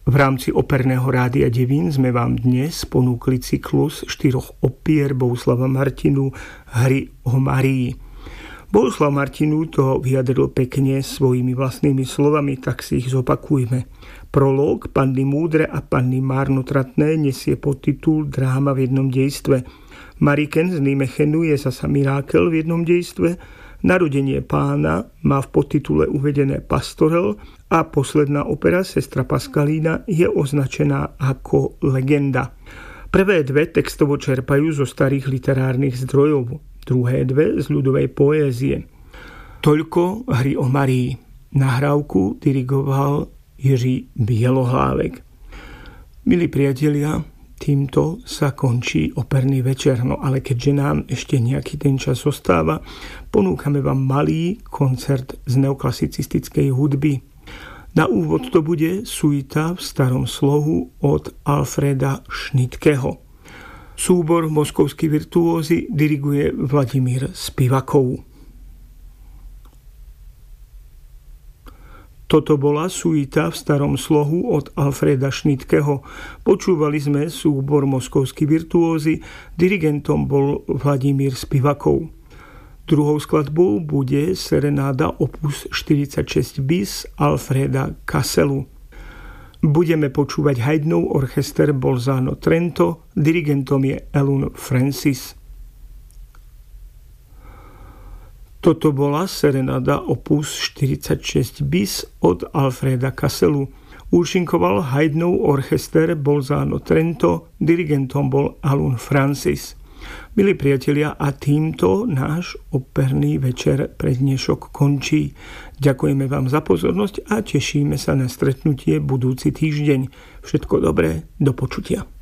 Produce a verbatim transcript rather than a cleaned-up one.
V rámci Operného rádia Devín sme vám dnes ponúkli cyklus štyroch opier Bohuslava Martinu Hry o Márii. Bohuslav Martinu to vyjadril pekne svojimi vlastnými slovami, tak si ich zopakujme. Prológ Panny múdre a Panny márnotratné nesie podtitul Dráma v jednom dejstve. Mariken z Nymechenu je zasa Mirákel v jednom dejstve. Narodenie Pána má v podtitule uvedené Pastorel a posledná opera Sestra Paskalína je označená ako Legenda. Prvé dve textovo čerpajú zo starých literárnych zdrojov, druhé dve z ľudovej poézie. Toľko Hry o Márii. Nahrávku dirigoval Jiří Bielohlávek. Milí priatelia, týmto sa končí operný večer, no ale keďže nám ešte nejaký ten čas zostáva, ponúkame vám malý koncert z neoklasicistickej hudby. Na úvod to bude suita v starom slohu od Alfreda Schnittkeho. Súbor Moskovskí virtuózi diriguje Vladimír Spivakov. Toto bola suita v starom slohu od Alfreda Schnittkeho. Počúvali sme súbor Moskovskí virtuózi, dirigentom bol Vladimír Spivakov. Druhou skladbou bude serenáda opus štyridsaťšesť bis Alfreda Kasselu. Budeme počúvať Haydnov orchester Bolzano Trento, dirigentom je Alun Francis. Toto bola serenáda opus štyridsaťšesť bis od Alfreda Kasselu. Účinkoval Haydnov orchester Bolzano Trento, dirigentom bol Alun Francis. Milí priatelia, a týmto náš operný večer pre dnešok končí. Ďakujeme vám za pozornosť a tešíme sa na stretnutie budúci týždeň. Všetko dobré, do počutia.